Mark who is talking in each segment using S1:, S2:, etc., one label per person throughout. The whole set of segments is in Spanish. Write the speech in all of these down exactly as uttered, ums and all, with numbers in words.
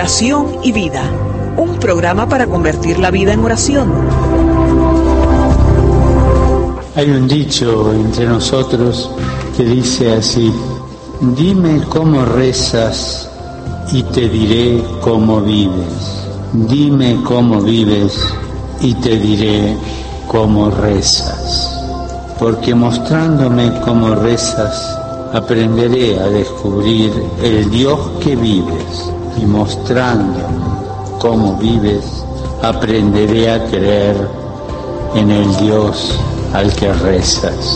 S1: Oración y Vida, un programa para convertir la vida en oración.
S2: Hay un dicho entre nosotros que dice así: dime cómo rezas y te diré cómo vives. Dime cómo vives y te diré cómo rezas. Porque mostrándome cómo rezas, aprenderé a descubrir el Dios que vives, y mostrándome cómo vives, aprenderé a creer en el Dios al que rezas.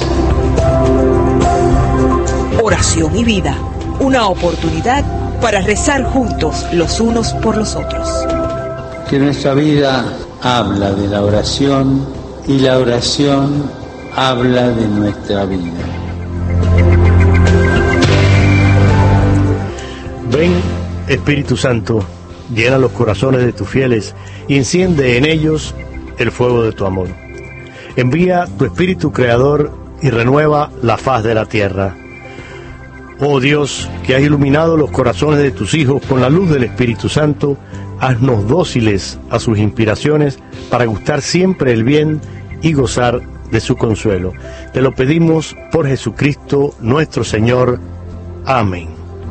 S1: Oración y Vida, una oportunidad para rezar juntos los unos por los otros.
S2: Que nuestra vida habla de la oración y la oración habla de nuestra vida.
S3: Ven, Espíritu Santo, llena los corazones de tus fieles y enciende en ellos el fuego de tu amor. Envía tu Espíritu Creador y renueva la faz de la tierra. Oh Dios, que has iluminado los corazones de tus hijos con la luz del Espíritu Santo, haznos dóciles a sus inspiraciones para gustar siempre el bien y gozar de su consuelo. Te lo pedimos por Jesucristo nuestro Señor. Amén.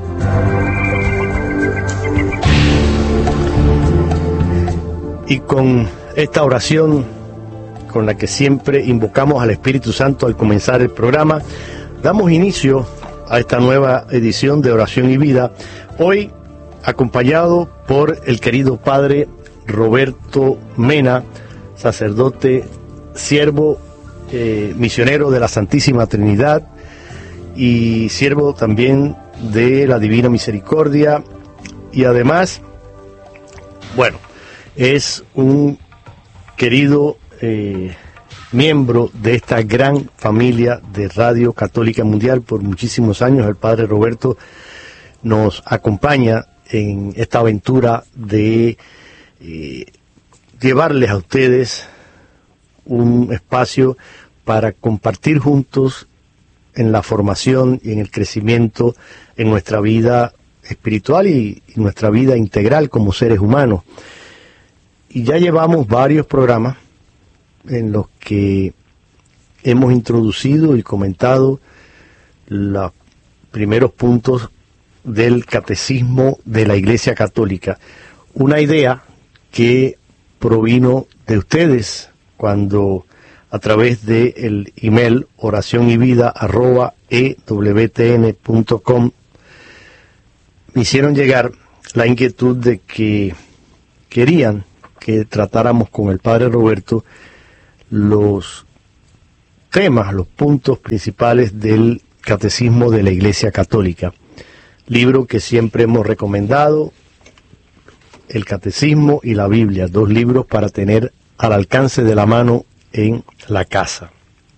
S3: Y con esta oración con la que siempre invocamos al Espíritu Santo al comenzar el programa, damos inicio a esta nueva edición de Oración y Vida, hoy acompañado por el querido Padre Roberto Mena, sacerdote, siervo, eh, misionero de la Santísima Trinidad y siervo también de la Divina Misericordia, y además, bueno, es un querido eh, miembro de esta gran familia de Radio Católica Mundial por muchísimos años. El Padre Roberto nos acompaña en esta aventura de eh, llevarles a ustedes un espacio para compartir juntos en la formación y en el crecimiento en nuestra vida espiritual y, y nuestra vida integral como seres humanos. Y ya llevamos varios programas en los que hemos introducido y comentado los primeros puntos del Catecismo de la Iglesia Católica. Una idea que provino de ustedes cuando a través del email oración y vida arroba e w t n punto com me hicieron llegar la inquietud de que querían que tratáramos con el Padre Roberto los temas, los puntos principales del Catecismo de la Iglesia Católica, libro que siempre hemos recomendado, el Catecismo y la Biblia, dos libros para tener al alcance de la mano en la casa.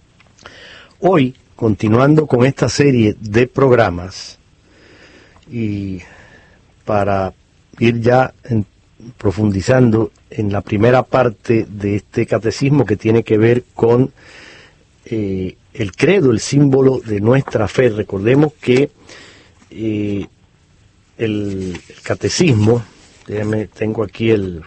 S3: Hoy, continuando con esta serie de programas, y para ir ya en, profundizando en la primera parte de este catecismo que tiene que ver con eh, el credo, el símbolo de nuestra fe. Recordemos que eh, el, el catecismo, déjame, tengo aquí el,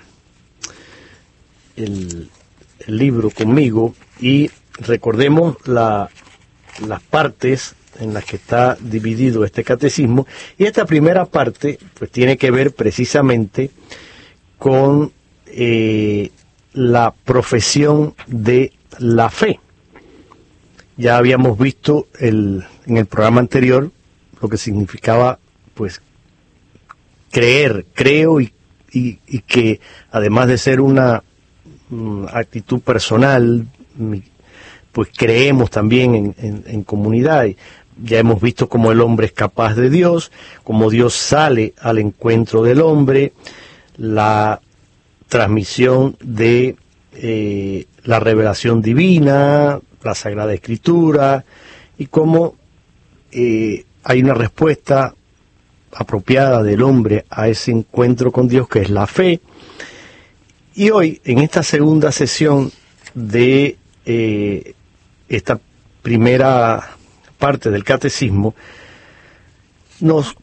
S3: el, el libro conmigo, y recordemos la, las partes en las que está dividido este catecismo, y esta primera parte pues tiene que ver precisamente con eh, la profesión de la fe. Ya habíamos visto el, en el programa anterior lo que significaba pues creer, creo, y, y, y que además de ser una um, actitud personal, pues creemos también en, en, en comunidad. Ya hemos visto cómo el hombre es capaz de Dios, cómo Dios sale al encuentro del hombre, la transmisión de eh, la revelación divina, la Sagrada Escritura, y cómo eh, hay una respuesta apropiada del hombre a ese encuentro con Dios, que es la fe. Y hoy, en esta segunda sesión de eh, esta primera parte del catecismo, nos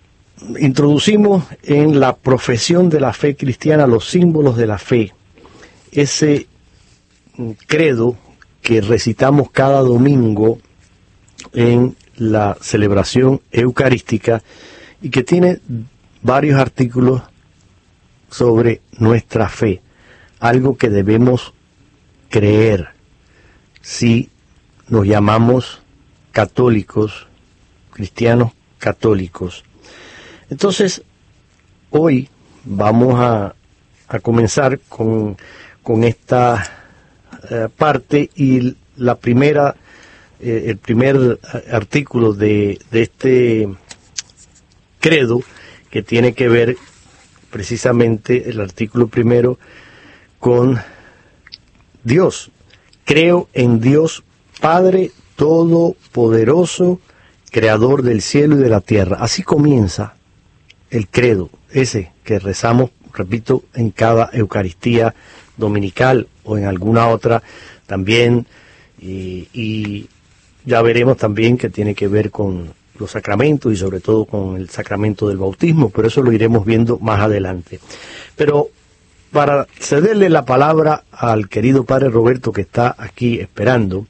S3: introducimos en la profesión de la fe cristiana los símbolos de la fe, ese credo que recitamos cada domingo en la celebración eucarística y que tiene varios artículos sobre nuestra fe, algo que debemos creer si nos llamamos católicos, cristianos católicos. Entonces, hoy vamos a, a comenzar con, con esta eh, parte y la primera, eh, el primer artículo de, de este credo que tiene que ver precisamente el artículo primero con Dios. Creo en Dios Padre Todopoderoso, Creador del cielo y de la tierra. Así comienza el credo, ese que rezamos, repito, en cada Eucaristía dominical o en alguna otra también, y, y ya veremos también que tiene que ver con los sacramentos y sobre todo con el sacramento del bautismo, pero eso lo iremos viendo más adelante. Pero para cederle la palabra al querido Padre Roberto que está aquí esperando,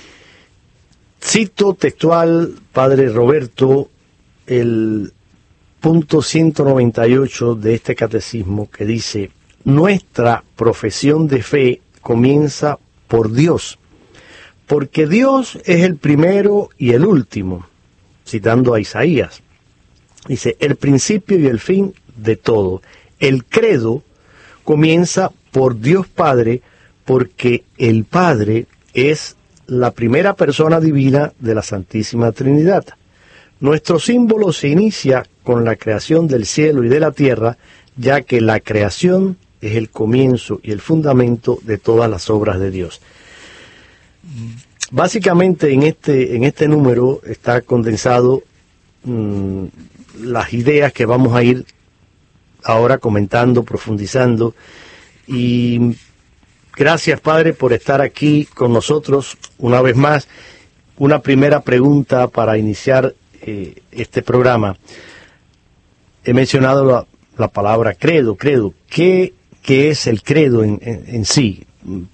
S3: cito textual, Padre Roberto, el punto ciento noventa y ocho de este catecismo que dice: nuestra profesión de fe comienza por Dios, porque Dios es el primero y el último, citando a Isaías. Dice, el principio y el fin de todo. El credo comienza por Dios Padre, porque el Padre es la primera persona divina de la Santísima Trinidad. Nuestro símbolo se inicia con la creación del cielo y de la tierra, ya que la creación es el comienzo y el fundamento de todas las obras de Dios. Básicamente en este, en este número está condensado mmm, las ideas que vamos a ir ahora comentando, profundizando, y gracias, Padre, por estar aquí con nosotros una vez más. Una primera pregunta para iniciar eh, este programa. He mencionado la, la palabra credo, credo. ¿Qué, qué es el credo en, en, en sí?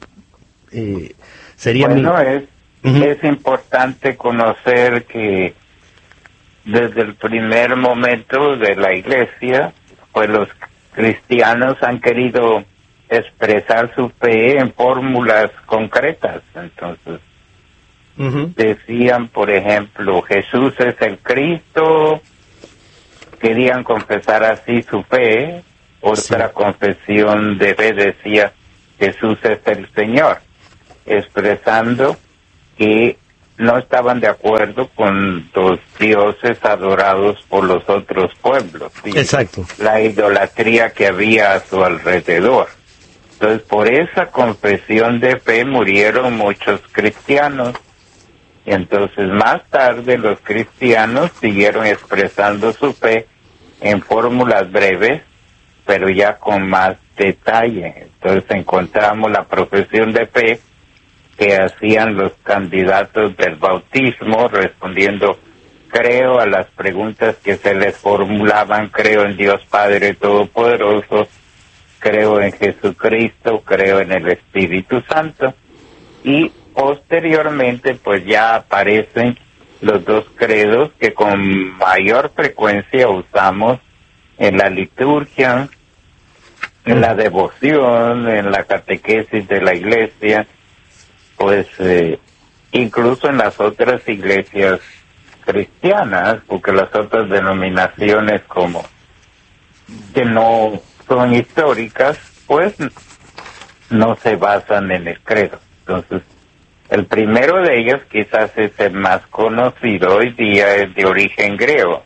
S3: Eh, sería
S4: bueno,
S3: mi...
S4: es,
S3: uh-huh.
S4: es importante conocer que desde el primer momento de la Iglesia, pues los cristianos han querido expresar su fe en fórmulas concretas. Entonces, uh-huh. decían, por ejemplo, Jesús es el Cristo, querían confesar así su fe. Otra sí. confesión de fe decía, Jesús es el Señor, expresando que no estaban de acuerdo con los dioses adorados por los otros pueblos.
S3: Exacto.
S4: La idolatría que había a su alrededor. Entonces, por esa confesión de fe murieron muchos cristianos. Y entonces, más tarde, los cristianos siguieron expresando su fe en fórmulas breves, pero ya con más detalle. Entonces, encontramos la profesión de fe que hacían los candidatos del bautismo, respondiendo, creo a las preguntas que se les formulaban, creo en Dios Padre Todopoderoso, creo en Jesucristo, creo en el Espíritu Santo, y posteriormente pues ya aparecen los dos credos que con mayor frecuencia usamos en la liturgia, en la devoción, en la catequesis de la Iglesia, pues eh, incluso en las otras iglesias cristianas, porque las otras denominaciones como que no son históricas, pues no se basan en el credo. Entonces, el primero de ellos quizás es el más conocido hoy día, es de origen griego.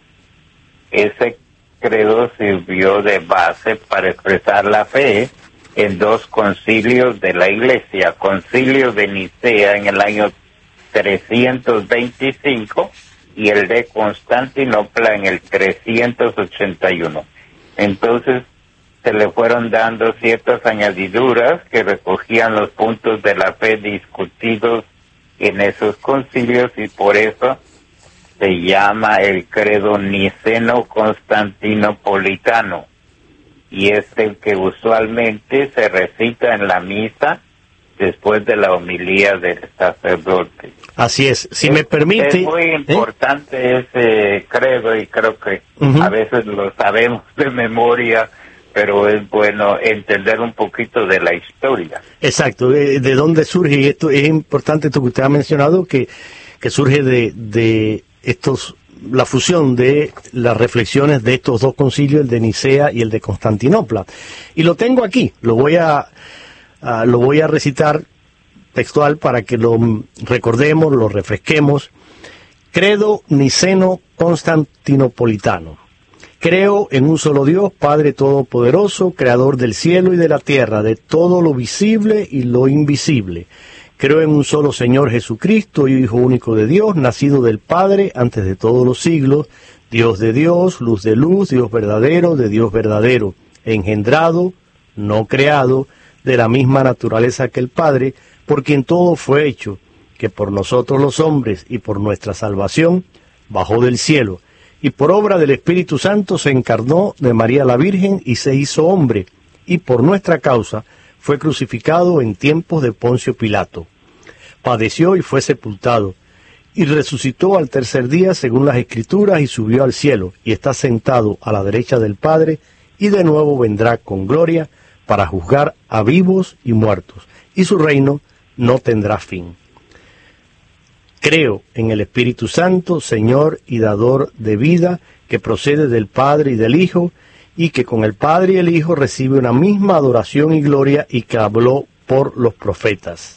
S4: Ese credo sirvió de base para expresar la fe en dos concilios de la Iglesia, concilio de Nicea en el año trescientos veinticinco y el de Constantinopla en el trescientos ochenta y uno. Entonces se le fueron dando ciertas añadiduras que recogían los puntos de la fe discutidos en esos concilios, y por eso se llama el credo niceno-constantinopolitano, y es el que usualmente se recita en la misa después de la homilía del sacerdote.
S3: Así es, si
S4: es,
S3: me permite...
S4: Es muy importante ¿eh? ese credo, y creo que uh-huh. a veces lo sabemos de memoria, pero es bueno entender un poquito de la historia.
S3: Exacto, de, de dónde surge, y esto es importante esto que usted ha mencionado, que, que surge de, de estos... la fusión de las reflexiones de estos dos concilios, el de Nicea y el de Constantinopla. Y lo tengo aquí, lo voy a, a lo voy a recitar textual para que lo recordemos, lo refresquemos. Credo niceno-constantinopolitano. Creo en un solo Dios, Padre Todopoderoso, Creador del cielo y de la tierra, de todo lo visible y lo invisible. Creo en un solo Señor Jesucristo, Hijo único de Dios, nacido del Padre antes de todos los siglos, Dios de Dios, luz de luz, Dios verdadero de Dios verdadero, engendrado, no creado, de la misma naturaleza que el Padre, por quien todo fue hecho, que por nosotros los hombres y por nuestra salvación bajó del cielo, y por obra del Espíritu Santo se encarnó de María la Virgen y se hizo hombre, y por nuestra causa fue crucificado en tiempos de Poncio Pilato. Padeció y fue sepultado, y resucitó al tercer día según las Escrituras y subió al cielo, y está sentado a la derecha del Padre, y de nuevo vendrá con gloria para juzgar a vivos y muertos, y su reino no tendrá fin. Creo en el Espíritu Santo, Señor y dador de vida, que procede del Padre y del Hijo, y que con el Padre y el Hijo recibe una misma adoración y gloria, y que habló por los profetas.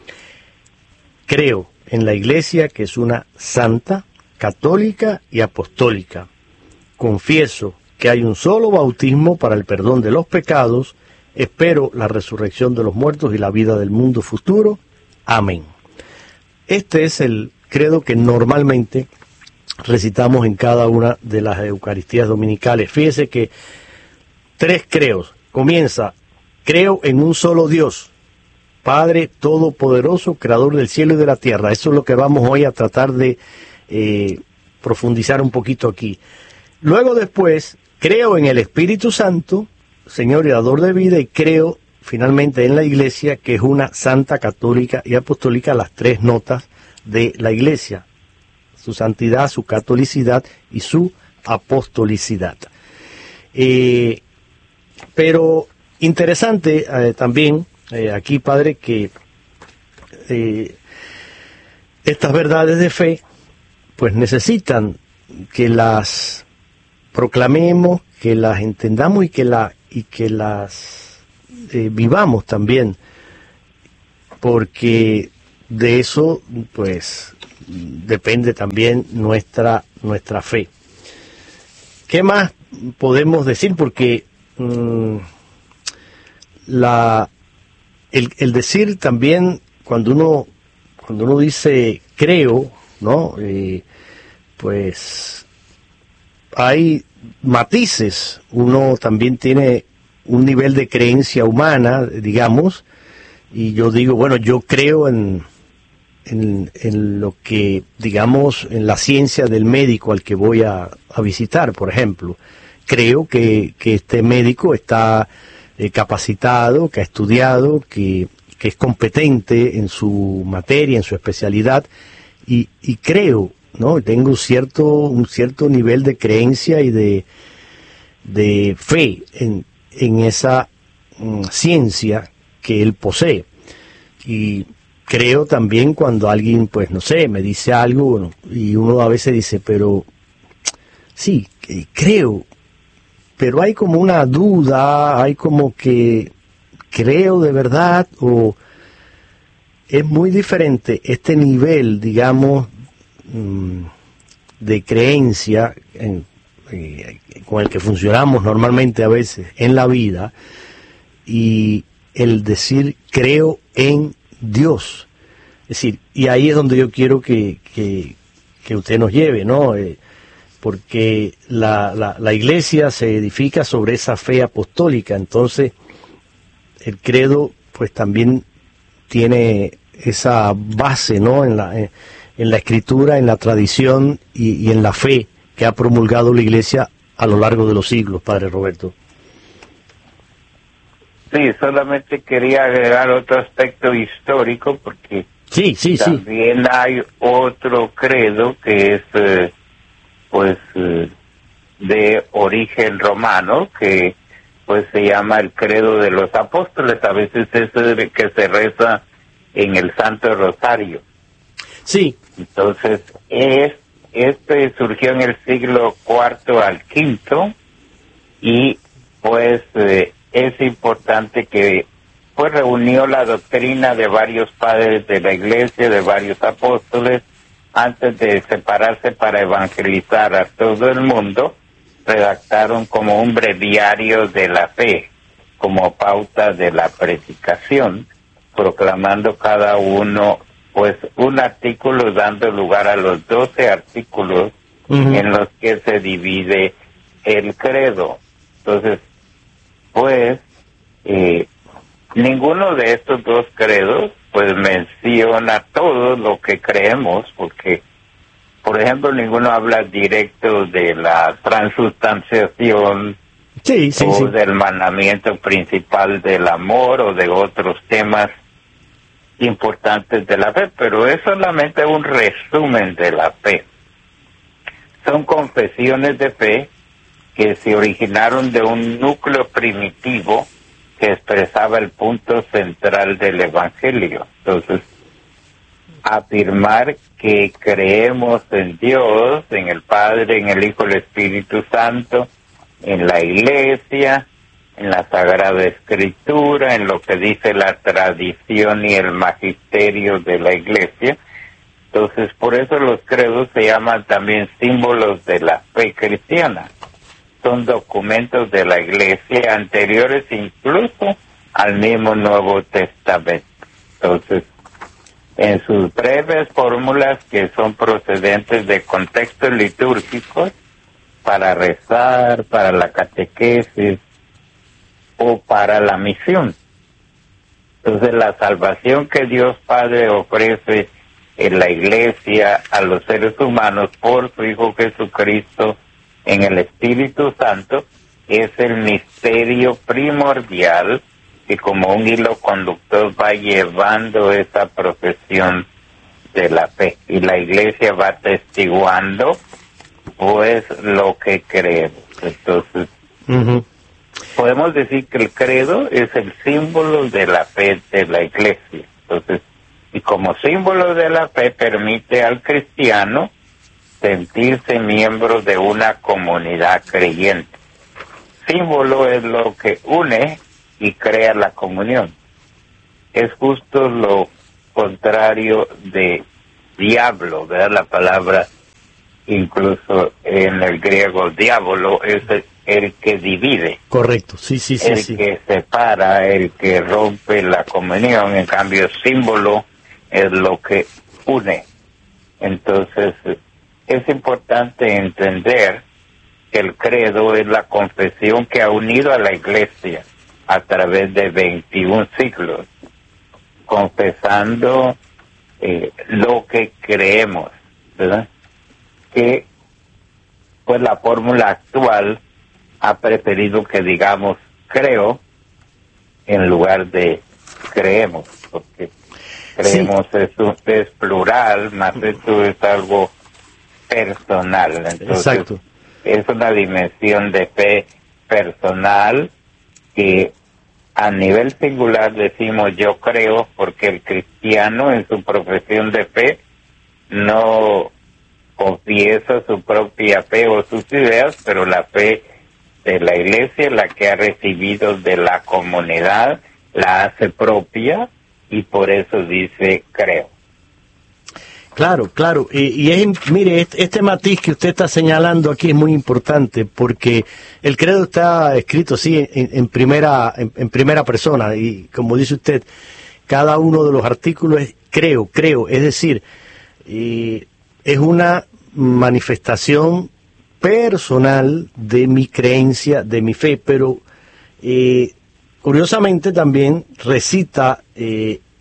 S3: Creo en la Iglesia, que es una santa, católica y apostólica. Confieso que hay un solo bautismo para el perdón de los pecados. Espero la resurrección de los muertos y la vida del mundo futuro. Amén. Este es el credo que normalmente recitamos en cada una de las Eucaristías dominicales. Fíjese que tres creos. Comienza, creo en un solo Dios, Padre Todopoderoso, Creador del cielo y de la tierra. Eso es lo que vamos hoy a tratar de eh, profundizar un poquito aquí. Luego después, creo en el Espíritu Santo, Señor y dador de vida, y creo finalmente en la Iglesia, que es una santa, católica y apostólica, las tres notas de la Iglesia: su santidad, su catolicidad y su apostolicidad. Eh, pero interesante eh, también eh, aquí, Padre, que eh, estas verdades de fe pues necesitan que las proclamemos, que las entendamos y que, la, y que las eh, vivamos también, porque de eso pues depende también nuestra nuestra fe. ¿Qué más podemos decir? Porque mmm, la el, el decir también, cuando uno cuando uno dice creo, ¿no? Eh, pues hay matices. Uno también tiene un nivel de creencia humana, digamos, y yo digo, bueno, yo creo en En, en lo que, digamos, en la ciencia del médico al que voy a, a visitar, por ejemplo. Creo que, que este médico está eh, capacitado, que ha estudiado, que, que es competente en su materia, en su especialidad, y, y creo, ¿no? Tengo un cierto, un cierto nivel de creencia y de, de fe en, en esa um, ciencia que él posee. Y creo también cuando alguien, pues no sé, me dice algo, bueno, y uno a veces dice, pero sí, creo, pero hay como una duda, hay como que creo de verdad, o es muy diferente este nivel, digamos, de creencia en, eh, con el que funcionamos normalmente a veces en la vida, y el decir creo en Dios. Es decir, y ahí es donde yo quiero que, que, que usted nos lleve, ¿no? Eh, porque la, la, la Iglesia se edifica sobre esa fe apostólica, entonces el credo pues también tiene esa base, ¿no? En la, en, en la escritura, en la tradición y, y en la fe que ha promulgado la Iglesia a lo largo de los siglos, Padre Roberto.
S4: Sí, solamente quería agregar otro aspecto histórico, porque
S3: sí, sí,
S4: también
S3: sí.
S4: hay otro credo que es, eh, pues, eh, de origen romano, que pues se llama el credo de los apóstoles. A veces es el que se reza en el Santo Rosario.
S3: Sí.
S4: Entonces, es, este surgió en el siglo cuarto al quinto, y pues eh, es importante que pues reunió la doctrina de varios padres de la Iglesia, de varios apóstoles, antes de separarse para evangelizar a todo el mundo. Redactaron como un breviario de la fe, como pauta de la predicación, proclamando cada uno pues un artículo, dando lugar a los doce artículos uh-huh. en los que se divide el credo. Entonces, pues, eh, ninguno de estos dos credos pues menciona todo lo que creemos, porque por ejemplo, ninguno habla directo de la transubstanciación
S3: sí, sí,
S4: o
S3: sí.
S4: del mandamiento principal del amor o de otros temas importantes de la fe, pero es solamente un resumen de la fe. Son confesiones de fe que se originaron de un núcleo primitivo que expresaba el punto central del Evangelio. Entonces, afirmar que creemos en Dios, en el Padre, en el Hijo, el Espíritu Santo, en la Iglesia, en la Sagrada Escritura, en lo que dice la tradición y el magisterio de la Iglesia. Entonces, por eso los credos se llaman también símbolos de la fe cristiana. Son documentos de la Iglesia anteriores incluso al mismo Nuevo Testamento. Entonces, en sus breves fórmulas que son procedentes de contextos litúrgicos para rezar, para la catequesis o para la misión. Entonces, la salvación que Dios Padre ofrece en la Iglesia a los seres humanos por su Hijo Jesucristo en el Espíritu Santo es el misterio primordial que como un hilo conductor va llevando esa profesión de la fe, y la Iglesia va atestiguando pues lo que creemos. Entonces, uh-huh. podemos decir que el credo es el símbolo de la fe de la Iglesia. Entonces, y como símbolo de la fe permite al cristiano sentirse miembro de una comunidad creyente. Símbolo es lo que une y crea la comunión. Es justo lo contrario de diablo, ¿verdad? La palabra, incluso en el griego, diablo, es el, el que divide.
S3: Correcto, sí, sí, sí.
S4: El
S3: sí.
S4: que separa, el que rompe la comunión. En cambio, símbolo es lo que une. Entonces, es importante entender que el credo es la confesión que ha unido a la Iglesia a través de veintiún siglos, confesando eh, lo que creemos, ¿verdad? Que pues la fórmula actual ha preferido que digamos creo en lugar de creemos, porque creemos sí. es, un, es plural, más esto es algo personal. Entonces,
S3: exacto.
S4: Es una dimensión de fe personal que a nivel singular decimos yo creo, porque el cristiano en su profesión de fe no confiesa su propia fe o sus ideas, pero la fe de la Iglesia, la que ha recibido de la comunidad, la hace propia y por eso dice creo.
S3: Claro, claro, y, y es, mire, este, este matiz que usted está señalando aquí es muy importante, porque el credo está escrito, sí, en, en primera en, en primera persona, y como dice usted, cada uno de los artículos es creo, creo, es decir, y es una manifestación personal de mi creencia, de mi fe, pero eh, curiosamente también recita eh,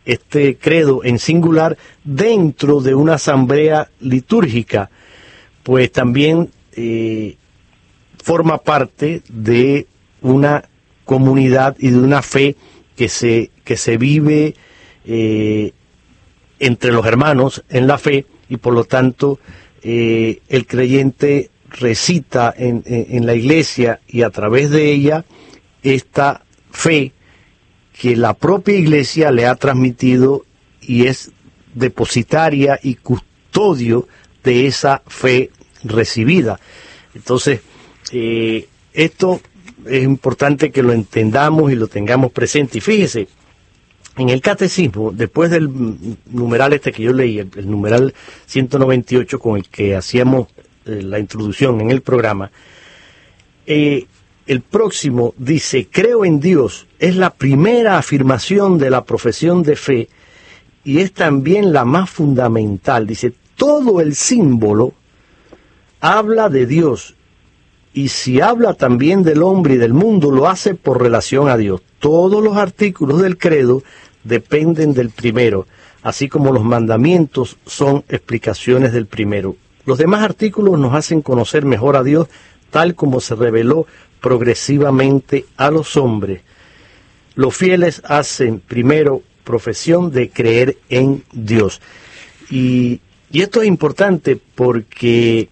S3: este credo en singular dentro de una asamblea litúrgica, pues también eh, forma parte de una comunidad y de una fe que se, que se vive eh, entre los hermanos en la fe, y por lo tanto eh, el creyente recita en, en, en la iglesia y a través de ella esta fe que la propia iglesia le ha transmitido y es depositaria y custodio de esa fe recibida. Entonces, eh, esto es importante que lo entendamos y lo tengamos presente. Y fíjese, en el catecismo, después del numeral este que yo leí, el, el numeral ciento noventa y ocho con el que hacíamos eh, la introducción en el programa, eh, el próximo dice: creo en Dios, es la primera afirmación de la profesión de fe y es también la más fundamental. Dice, todo el símbolo habla de Dios, y si habla también del hombre y del mundo, lo hace por relación a Dios. Todos los artículos del credo dependen del primero, así como los mandamientos son explicaciones del primero. Los demás artículos nos hacen conocer mejor a Dios, tal como se reveló progresivamente a los hombres. Los fieles hacen primero profesión de creer en Dios. Y, y esto es importante porque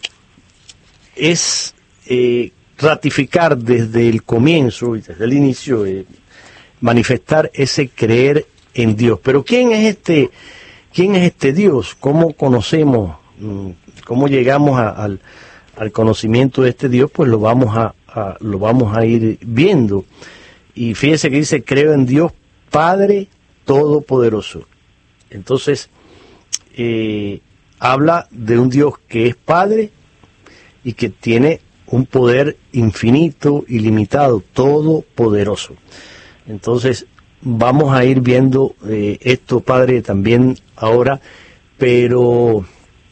S3: es eh, ratificar desde el comienzo y desde el inicio, eh, manifestar ese creer en Dios. Pero ¿quién es este, quién es este Dios? ¿Cómo conocemos, cómo llegamos a, al, al conocimiento de este Dios? Pues lo vamos a, a, lo vamos a ir viendo. Y fíjese que dice, creo en Dios Padre Todopoderoso. Entonces, eh, habla de un Dios que es Padre y que tiene un poder infinito, ilimitado, todopoderoso. Entonces, vamos a ir viendo eh, esto, Padre, también ahora, pero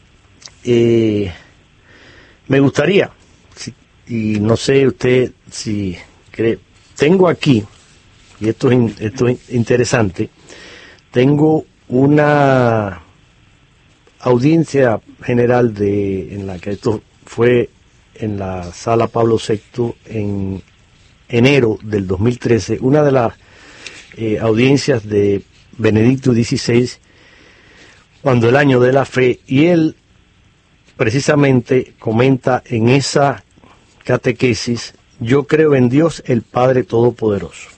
S3: eh, me gustaría, si, y no sé usted si cree, tengo aquí, y esto es, esto es interesante, tengo una audiencia general de en la que esto fue en la Sala Pablo sexto en enero del dos mil trece, una de las eh, audiencias de Benedicto dieciséis, cuando el año de la fe, y él precisamente comenta en esa catequesis, yo creo en Dios el Padre Todopoderoso.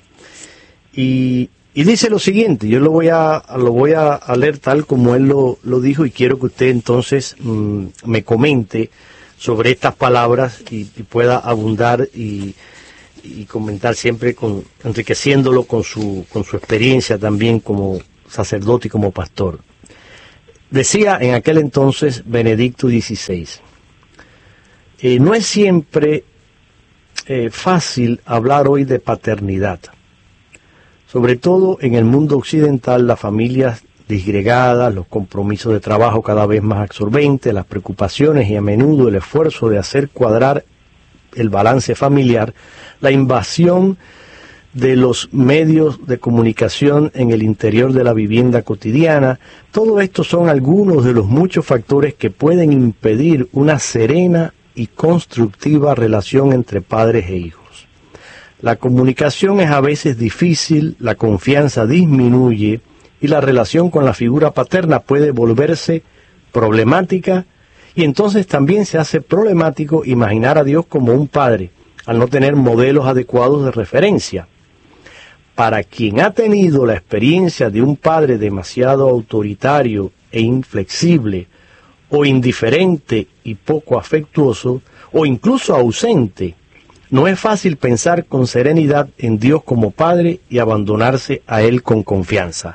S3: Y, y dice lo siguiente, yo lo voy a, lo voy a, a leer tal como él lo, lo dijo, y quiero que usted entonces mmm, me comente sobre estas palabras y, y pueda abundar y, y comentar siempre con, enriqueciéndolo con su, con su experiencia también como sacerdote y como pastor. Decía en aquel entonces Benedicto dieciséis, eh, no es siempre eh, fácil hablar hoy de paternidad. Sobre todo en el mundo occidental, las familias disgregadas, los compromisos de trabajo cada vez más absorbentes, las preocupaciones y a menudo el esfuerzo de hacer cuadrar el balance familiar, la invasión de los medios de comunicación en el interior de la vivienda cotidiana, todo esto son algunos de los muchos factores que pueden impedir una serena y constructiva relación entre padres e hijos. La comunicación es a veces difícil, la confianza disminuye y la relación con la figura paterna puede volverse problemática, y entonces también se hace problemático imaginar a Dios como un padre, al no tener modelos adecuados de referencia. Para quien ha tenido la experiencia de un padre demasiado autoritario e inflexible, o indiferente y poco afectuoso, o incluso ausente, no es fácil pensar con serenidad en Dios como Padre y abandonarse a Él con confianza.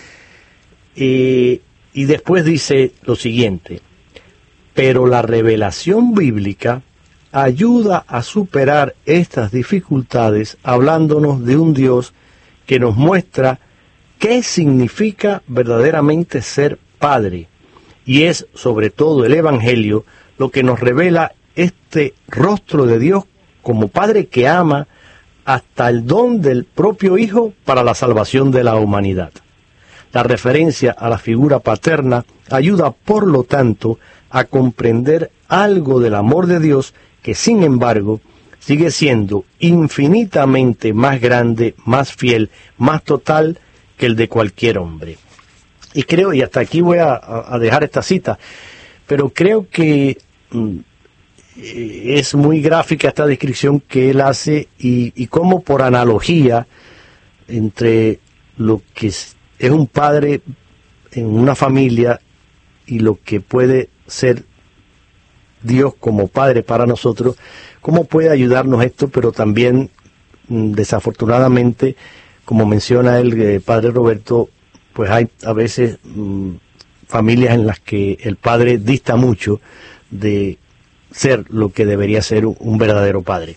S3: Eh, y después dice lo siguiente, pero la revelación bíblica ayuda a superar estas dificultades hablándonos de un Dios que nos muestra qué significa verdaderamente ser Padre, y es sobre todo el Evangelio lo que nos revela este rostro de Dios como Padre que ama hasta el don del propio Hijo para la salvación de la humanidad. La referencia a la figura paterna ayuda, por lo tanto, a comprender algo del amor de Dios que, sin embargo, sigue siendo infinitamente más grande, más fiel, más total que el de cualquier hombre. Y creo, y hasta aquí voy a, a dejar esta cita, pero creo que mm, es muy gráfica esta descripción que él hace y, y cómo por analogía entre lo que es, es un padre en una familia y lo que puede ser Dios como Padre para nosotros, cómo puede ayudarnos esto, pero también mm, desafortunadamente, como menciona el eh, Padre Roberto, pues hay a veces mmm, familias en las que el padre dista mucho de ser lo que debería ser un, un verdadero padre.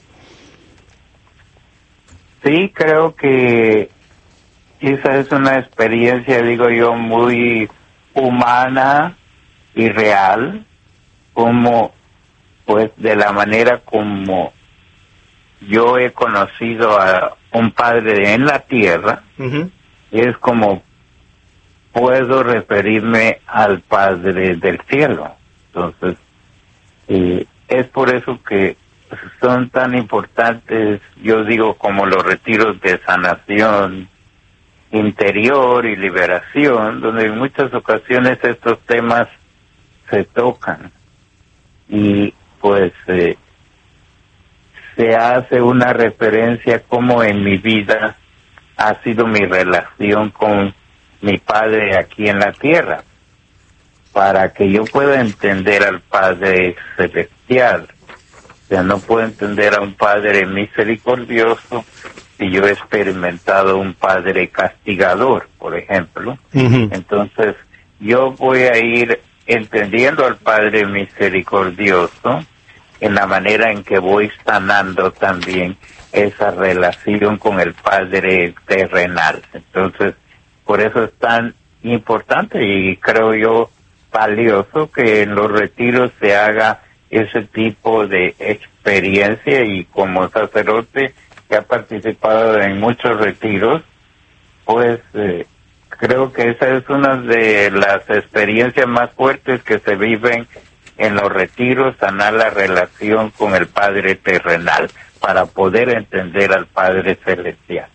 S4: Sí, creo que esa es una experiencia, digo yo, muy humana y real, como pues de la manera como yo he conocido a un padre en la tierra, uh-huh. es como puedo referirme al Padre del cielo. Entonces, eh, es por eso que son tan importantes, yo digo, como los retiros de sanación interior y liberación, donde en muchas ocasiones estos temas se tocan y pues eh, se hace una referencia como en mi vida ha sido mi relación con mi Padre aquí en la tierra, para que yo pueda entender al Padre celestial. O sea, no puedo entender a un Padre misericordioso si yo he experimentado un Padre castigador, por ejemplo. Uh-huh. Entonces, yo voy a ir entendiendo al Padre misericordioso en la manera en que voy sanando también esa relación con el Padre terrenal. Entonces, por eso es tan importante y creo yo valioso que en los retiros se haga ese tipo de experiencia, y como sacerdote que ha participado en muchos retiros, pues eh, creo que esa es una de las experiencias más fuertes que se viven en los retiros, sanar la relación con el Padre terrenal para poder entender al Padre celestial.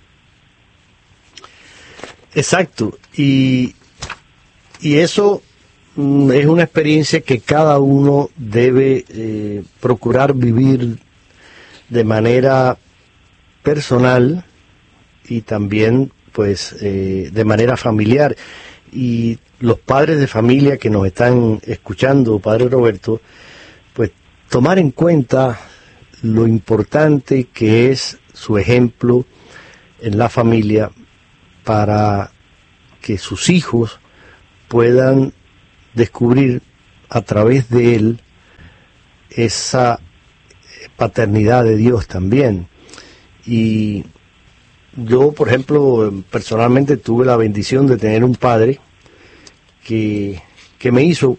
S3: Exacto, y, y eso mm, es una experiencia que cada uno debe eh, procurar vivir de manera personal y también pues eh, de manera familiar. Y los padres de familia que nos están escuchando, Padre Roberto, pues tomar en cuenta lo importante que es su ejemplo en la familia, para que sus hijos puedan descubrir a través de él esa paternidad de Dios también. Y yo, por ejemplo, personalmente tuve la bendición de tener un padre que, que me hizo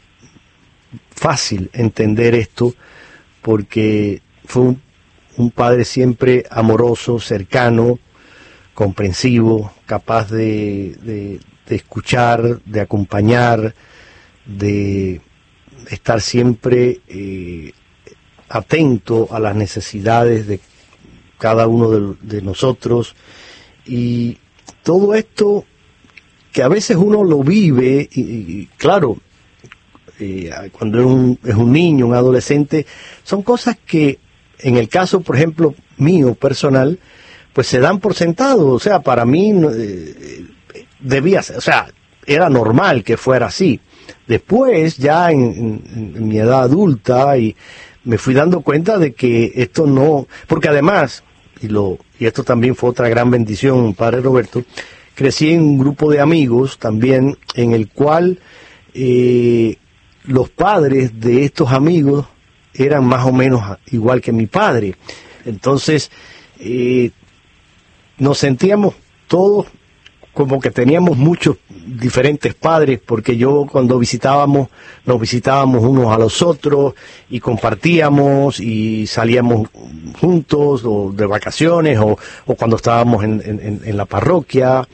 S3: fácil entender esto, porque fue un, un padre siempre amoroso, cercano, comprensivo, capaz de, de, de escuchar, de acompañar, de estar siempre eh, atento a las necesidades de cada uno de, de nosotros. Y todo esto que a veces uno lo vive, y, y claro, eh, cuando es un, es un niño, un adolescente, son cosas que en el caso, por ejemplo, mío personal, pues se dan por sentado. O sea, para mí eh, debía ser, o sea, era normal que fuera así. Después, ya en, en, en mi edad adulta, y me fui dando cuenta de que esto no, porque además, y lo y esto también fue otra gran bendición, Padre Roberto, crecí en un grupo de amigos también, en el cual eh, los padres de estos amigos eran más o menos igual que mi padre. Entonces, eh, nos sentíamos todos como que teníamos muchos diferentes padres, porque yo cuando visitábamos, nos visitábamos unos a los otros y compartíamos y salíamos juntos, o de vacaciones, o, o cuando estábamos en, en, en la parroquia.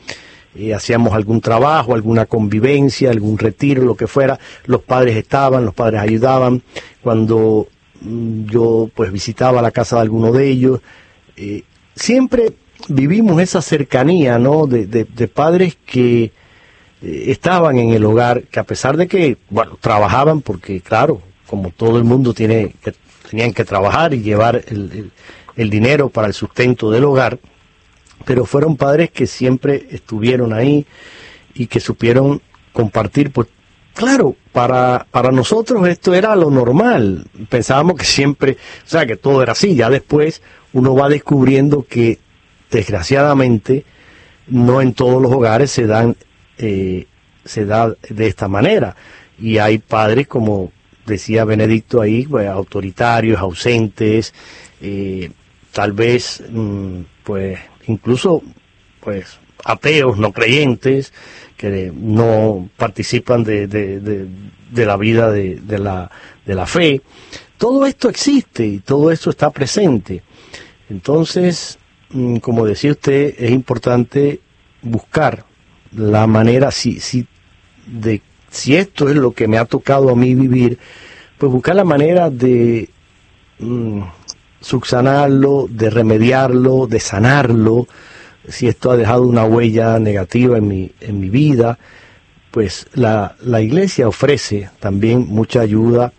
S3: eh, hacíamos algún trabajo, alguna convivencia, algún retiro, lo que fuera, los padres estaban, los padres ayudaban. Cuando mm, yo pues visitaba la casa de alguno de ellos, eh, siempre vivimos esa cercanía, ¿no? de, de, de padres que eh, estaban en el hogar, que a pesar de que, bueno, trabajaban, porque claro, como todo el mundo tiene que, tenían que trabajar y llevar el, el, el dinero para el sustento del hogar, pero fueron padres que siempre estuvieron ahí y que supieron compartir. Pues claro, para, para nosotros esto era lo normal, pensábamos que siempre, o sea, que todo era así. Ya después uno va descubriendo que desgraciadamente no en todos los hogares se dan eh, se da de esta manera, y hay padres, como decía Benedicto ahí, pues, autoritarios, ausentes, eh, tal vez mmm, pues incluso pues ateos, no creyentes, que no participan de, de, de, de la vida de, de, la, de la fe. Todo esto existe y todo esto está presente. Entonces, como decía usted, es importante buscar la manera, si, si, de, si esto es lo que me ha tocado a mí vivir, pues buscar la manera de mmm, subsanarlo, de remediarlo, de sanarlo. Si esto ha dejado una huella negativa en mi, en mi vida, pues la, la Iglesia ofrece también mucha ayuda,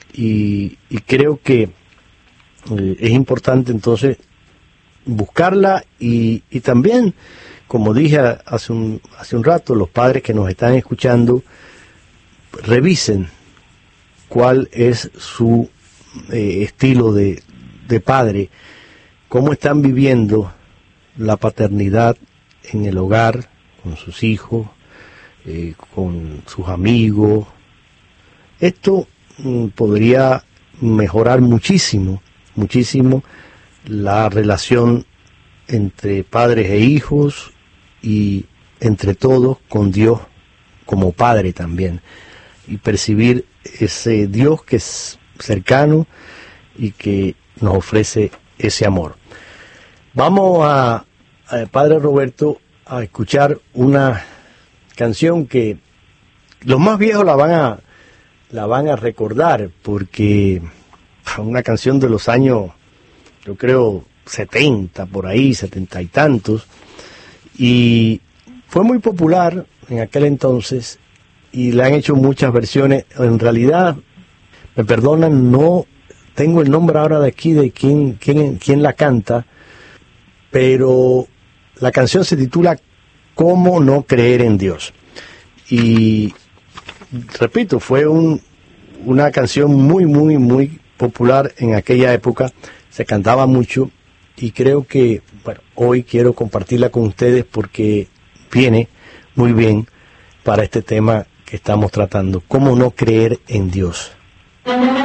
S3: y, y creo que eh, es importante entonces buscarla, y, y también, como dije hace un, hace un rato, los padres que nos están escuchando, revisen cuál es su eh, estilo de, de padre, cómo están viviendo la paternidad en el hogar, con sus hijos, eh, con sus amigos. Esto mm, podría mejorar muchísimo, muchísimo la relación entre padres e hijos, y entre todos con Dios como Padre también, y percibir ese Dios que es cercano y que nos ofrece ese amor. Vamos a, a Padre Roberto, a escuchar una canción que los más viejos la van a la van a recordar, porque una canción de los años, yo creo, setenta, por ahí, setenta y tantos, y fue muy popular en aquel entonces, y le han hecho muchas versiones. En realidad, me perdonan, no tengo el nombre ahora de aquí de quién, quién, quién la canta, pero la canción se titula ¿Cómo no creer en Dios? Y repito, fue un, una canción muy, muy, muy popular en aquella época, se cantaba mucho, y creo que, bueno, hoy quiero compartirla con ustedes porque viene muy bien para este tema que estamos tratando, ¿cómo no creer en Dios?